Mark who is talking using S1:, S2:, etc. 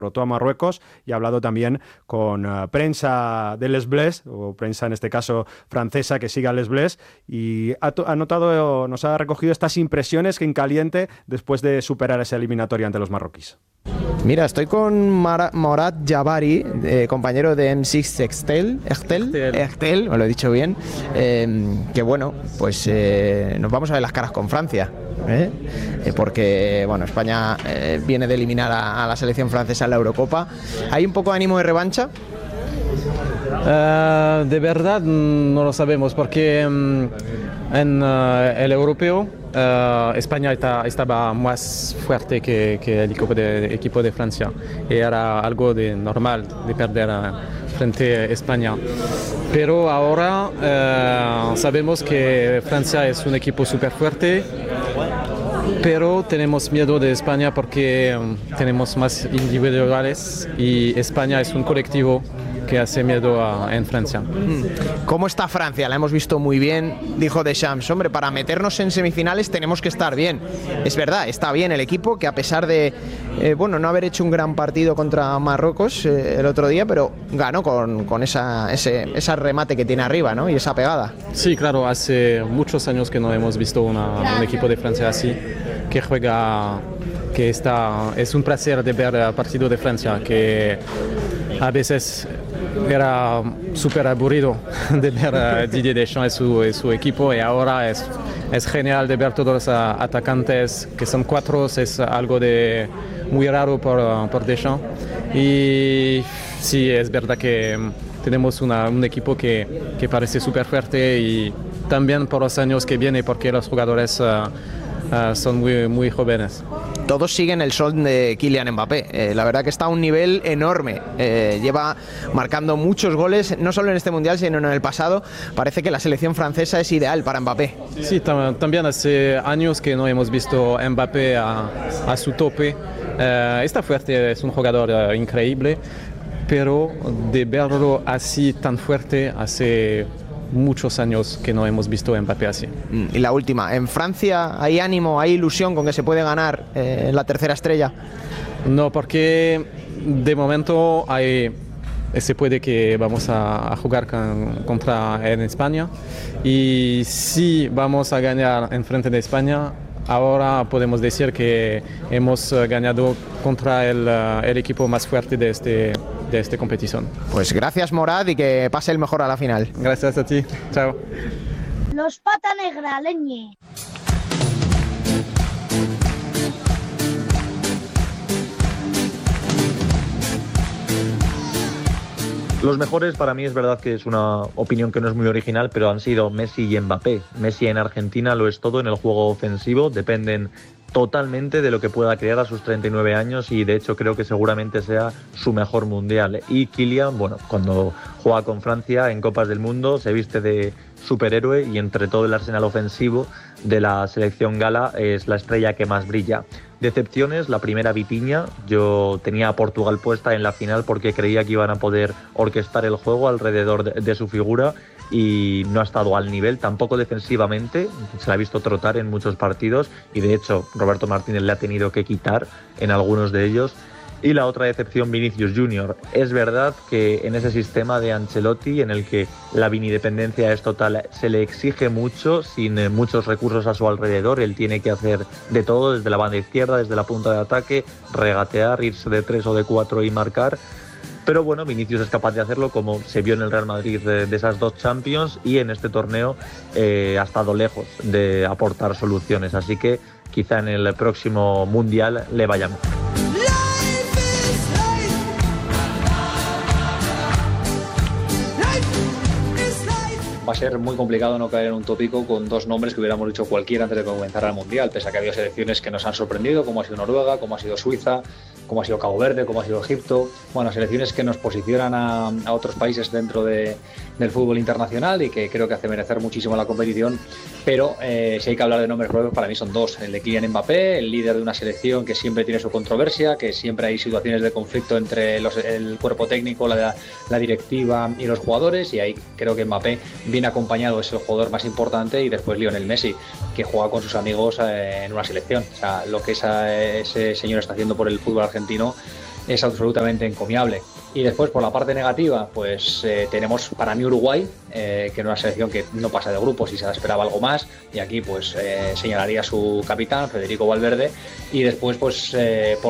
S1: derrotó a Marruecos y ha hablado también con prensa de Les Bleus, o prensa en este caso francesa que sigue a Les Bleus, y nos ha recogido estas impresiones en caliente después de superar esa eliminatoria ante los marroquíes.
S2: Mira, estoy con Morad Jabari, compañero de M6 Excel, me lo he dicho bien, que bueno, pues nos vamos a ver las caras con Francia, porque bueno, España viene de eliminar a la selección francesa en la Eurocopa. ¿Hay un poco de ánimo de revancha?
S3: De verdad no lo sabemos porque en el europeo España estaba más fuerte que el equipo de Francia y era algo normal de perder frente a España. Pero ahora sabemos que Francia es un equipo súper fuerte, pero tenemos miedo de España porque tenemos más individuales y España es un colectivo que hace miedo en Francia.
S2: ¿Cómo está Francia? La hemos visto muy bien. Dijo Deschamps, hombre, para meternos en semifinales tenemos que estar bien. Es verdad, está bien el equipo, que a pesar de no haber hecho un gran partido contra Marruecos el otro día, pero ganó con ese remate que tiene arriba, ¿no? Y esa pegada.
S3: Sí, claro, hace muchos años que no hemos visto un equipo de Francia así, que juega, es un placer de ver el partido de Francia, que a veces era súper aburrido de ver a Didier Deschamps y su equipo, y ahora es genial de ver todos los atacantes, que son 4, es algo muy raro por Deschamps. Y sí, es verdad que tenemos un equipo que parece súper fuerte, y también por los años que vienen, porque los jugadores son muy, muy jóvenes.
S2: Todos siguen el sol de Kylian Mbappé. La verdad que está a un nivel enorme. Lleva marcando muchos goles, no solo en este mundial, sino en el pasado. Parece que la selección francesa es ideal para Mbappé.
S3: Sí, también hace años que no hemos visto a Mbappé a su tope. Está fuerte, es un jugador increíble, pero de verlo así tan fuerte hace muchos años que no hemos visto a Mbappé así.
S2: Y la última, ¿en Francia hay ánimo, hay ilusión con que se puede ganar la tercera estrella?
S3: No, porque de momento se puede que vamos a jugar en España, y si vamos a ganar en frente de España, ahora podemos decir que hemos ganado contra el equipo más fuerte de esta competición.
S2: Pues gracias, Morad, y que pase el mejor a la final.
S3: Gracias a ti, chao.
S4: Los pata negra, leñe.
S5: Los mejores, para mí es verdad que es una opinión que no es muy original, pero han sido Messi y Mbappé. Messi en Argentina lo es todo en el juego ofensivo, dependen totalmente de lo que pueda crear a sus 39 años, y de hecho creo que seguramente sea su mejor mundial. Y Kylian, bueno, cuando juega con Francia en Copas del Mundo se viste de superhéroe, y entre todo el arsenal ofensivo de la selección gala es la estrella que más brilla. Decepciones, la primera, Vitinha. Yo tenía a Portugal puesta en la final porque creía que iban a poder orquestar el juego alrededor de su figura, y no ha estado al nivel, tampoco defensivamente, se la ha visto trotar en muchos partidos, y de hecho Roberto Martínez le ha tenido que quitar en algunos de ellos. Y la otra decepción, Vinicius Junior. Es verdad que en ese sistema de Ancelotti, en el que la vinidependencia es total, se le exige mucho, sin muchos recursos a su alrededor. Él tiene que hacer de todo, desde la banda izquierda, desde la punta de ataque, regatear, irse de 3 o de 4 y marcar. Pero bueno, Vinicius es capaz de hacerlo, como se vio en el Real Madrid de esas 2 Champions, y en este torneo ha estado lejos de aportar soluciones. Así que quizá en el próximo Mundial le vaya mejor.
S6: Va a ser muy complicado no caer en un tópico con 2 nombres que hubiéramos dicho cualquiera antes de que comenzara el Mundial, pese a que ha habido selecciones que nos han sorprendido, como ha sido Noruega, como ha sido Suiza, como ha sido Cabo Verde, como ha sido Egipto. Bueno, selecciones que nos posicionan a otros países dentro del fútbol internacional, y que creo que hace merecer muchísimo la competición. Pero si hay que hablar de nombres propios, para mí son 2. El de Kylian Mbappé, el líder de una selección que siempre tiene su controversia, que siempre hay situaciones de conflicto entre el cuerpo técnico, la directiva y los jugadores, y ahí creo que Mbappé, bien acompañado, es el jugador más importante, y después Lionel Messi, que juega con sus amigos en una selección. O sea, lo que ese señor está haciendo por el fútbol argentino es absolutamente encomiable. Y después, por la parte negativa, pues tenemos para mí Uruguay, que es una selección que no pasa de grupos y se esperaba algo más, y aquí pues señalaría a su capitán, Federico Valverde, y después pues por